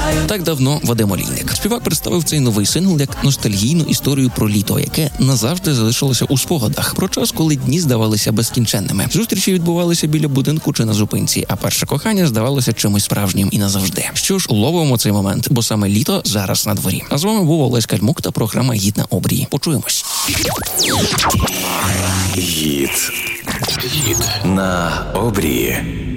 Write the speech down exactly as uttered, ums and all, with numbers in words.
Так давно Вадим Олійник. Співак представив цей новий сингл як ностальгійну історію про літо, яке назавжди залишилося у спогадах. Про час, коли дні здавалися безкінченними. Зустрічі відбувалися біля будинку чи на зупинці, а перше кохання здавалося чимось справжнім і назавжди. Що ж, ловимо цей момент, бо саме літо зараз на дворі. А з вами був Олесь Кальмук та програма «Гід на обрії». Почуємось. Гід. Гід на обрії.